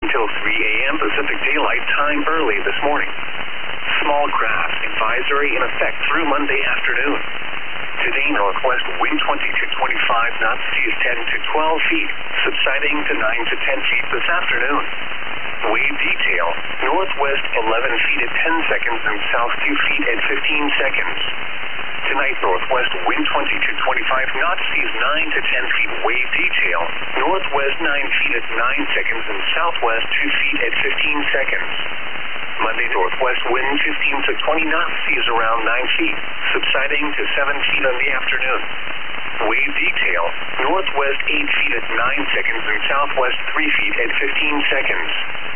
until 3 a.m. Pacific Daylight Time early this morning. Small craft advisory in effect through Monday afternoon. Today, northwest wind 20 to 25 knots, seas 10 to 12 feet, subsiding to 9 to 10 feet this afternoon. Wave detail, northwest 11 feet at 10 seconds and south 2 feet at 15 seconds. Tonight, northwest wind 20 to 25 knots, seas 9 to 10 feet, wave detail, northwest 9 feet at 9 seconds and southwest 2 feet at 15 seconds. Monday, northwest wind 15 to 20 knots, seas around 9 feet, subsiding to 7 feet in the afternoon. Wave detail, northwest 8 feet at 9 seconds and southwest 3 feet at 15 seconds.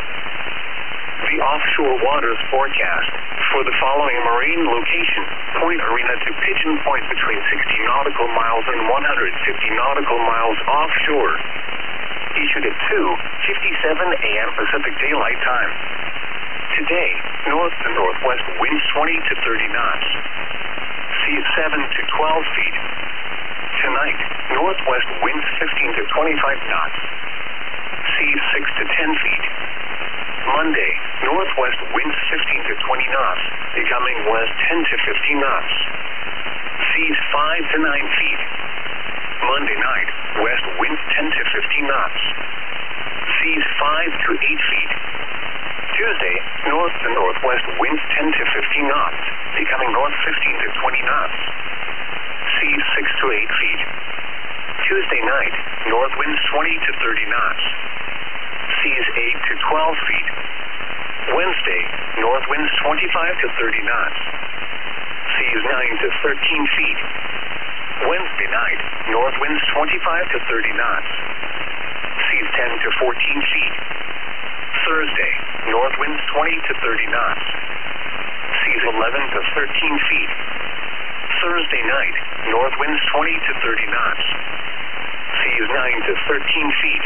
The offshore waters forecast for the following marine location, Point Arena to Pigeon Point between 60 nautical miles and 150 nautical miles offshore. Issued at 2:57 a.m. Pacific Daylight Time. Today, north to northwest winds 20 to 30 knots. Seas 7 to 12 feet. Tonight, northwest winds 15 to 25 knots. Seas 6 to 10 feet. Monday, northwest winds 15 to 20 knots, becoming west 10 to 15 knots. Seas 5 to 9 feet. Monday night, west winds 10 to 15 knots. Seas 5 to 8 feet. Tuesday, north to northwest winds 10 to 15 knots, becoming north 15 to 20 knots. Seas 6 to 8 feet. Tuesday night, north winds 20 to 30 knots. Seas 8 to 12 feet. Wednesday, north winds 25 to 30 knots. Seas 9 to 13 feet. Wednesday night, north winds 25 to 30 knots. Seas 10 to 14 feet. Thursday, north winds 20 to 30 knots. Seas 11 to 13 feet. Thursday night, north winds 20 to 30 knots. Seas 9 to 13 feet.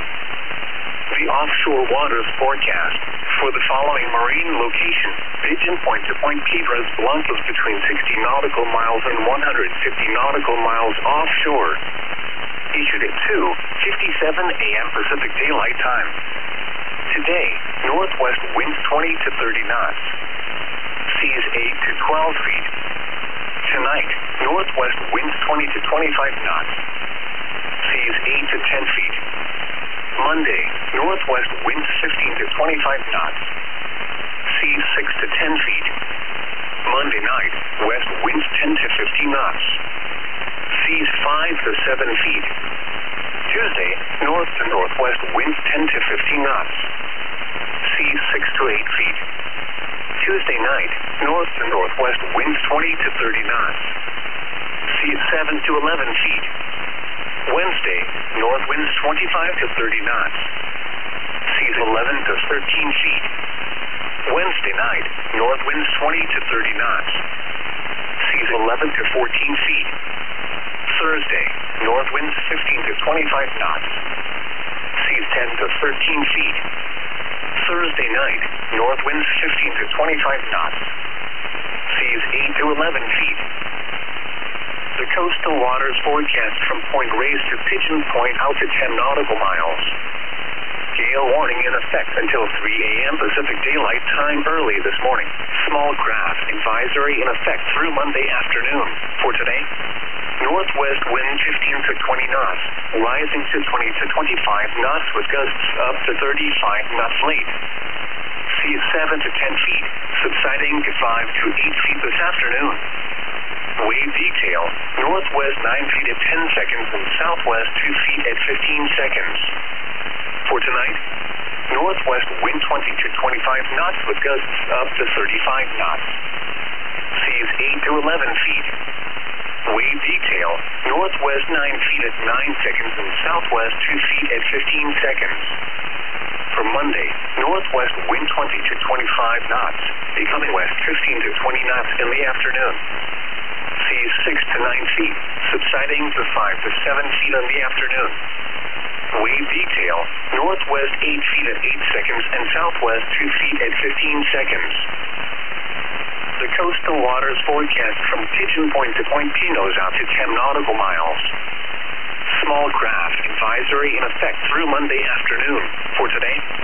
The offshore waters forecast for the following marine location, Pigeon Point to Point Piedras Blancas between 60 nautical miles and 150 nautical miles offshore. Issued at 2:57 a.m. Pacific Daylight Time. Today, northwest winds 20 to 30 knots. Seas 8 to 12 feet. Tonight, northwest winds 20 to 25 knots. Seas 8 to 10 feet. Monday, northwest winds 15 to 25 knots. Seas 6 to 10 feet. Monday night, west winds 10 to 15 knots. Seas 5 to 7 feet. Tuesday, north to northwest winds 10 to 15 knots. Seas 6 to 8 feet. Tuesday night, north to northwest winds 20 to 30 knots. Seas 7 to 11 feet. Wednesday, north winds 25 to 30 knots. Seas 11 to 13 feet. Wednesday night, north winds 20 to 30 knots. Seas 11 to 14 feet. Thursday, north winds 15 to 25 knots. Seas 10 to 13 feet. Thursday night, north winds 15 to 25 knots. Seas 8 to 11 feet. The coastal waters forecast from Point Reyes to Pigeon Point out to 10 nautical miles. Gale warning in effect until 3 a.m. Pacific Daylight Time early this morning. Small craft advisory in effect through Monday afternoon. For today, northwest wind 15 to 20 knots, rising to 20 to 25 knots with gusts up to 35 knots late. Seas 7 to 10 feet, subsiding to 5 to 8 feet this afternoon. Wave detail, northwest 9 feet at 10 seconds and southwest 2 feet at 15 seconds. For tonight, northwest wind 20 to 25 knots with gusts up to 35 knots. Seas 8 to 11 feet. Wave detail, northwest 9 feet at 9 seconds and southwest 2 feet at 15 seconds. For Monday, northwest wind 20 to 25 knots, becoming west 15 to 20 knots in the afternoon. Seas 6 to 9 feet, subsiding to 5 to 7 feet in the afternoon. Wave detail, northwest 8 feet at 8 seconds and southwest 2 feet at 15 seconds. The coastal waters forecast from Pigeon Point to Point Pinos out to 10 nautical miles. Small craft advisory in effect through Monday afternoon. For today,